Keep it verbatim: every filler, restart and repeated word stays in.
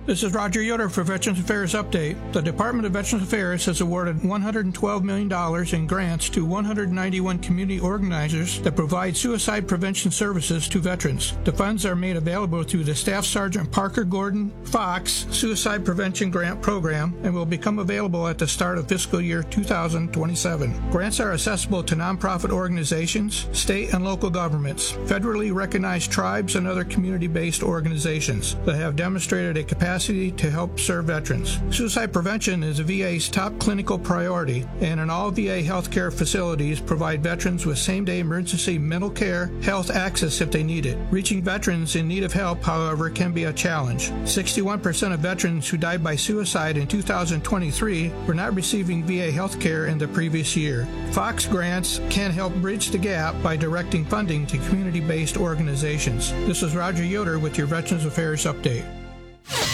This is Roger Yoder for Veterans Affairs Update. The Department of Veterans Affairs has awarded one hundred twelve million dollars in grants to one hundred ninety-one community organizers that provide suicide prevention services to veterans. The funds are made available through the Staff Sergeant Parker Gordon Fox Suicide Prevention Grant Program and will become available at the start of fiscal year two thousand twenty-seven. Grants are accessible to nonprofit organizations, state and local governments, federally recognized tribes, and other community-based organizations that have demonstrated a capacity to help serve veterans. Suicide prevention is the V A's top clinical priority, and in all V A healthcare facilities provide veterans with same-day emergency mental care health access if they need it. Reaching veterans in need of help, however, can be a challenge. sixty-one percent of veterans who died by suicide in two thousand twenty-three were not receiving V A healthcare in the previous year. Fox grants can help bridge the gap by directing funding to community-based organizations. This is Roger Yoder with your Veterans Affairs Update.